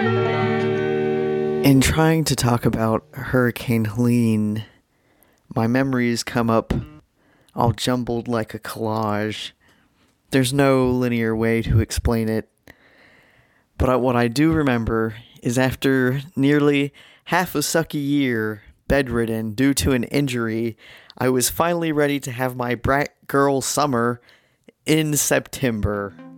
In trying to talk about Hurricane Helene, my memories come up all jumbled like a collage. There's no linear way to explain it, but what I do remember is after nearly half a sucky year, bedridden due to an injury, I was finally ready to have my brat girl summer in September.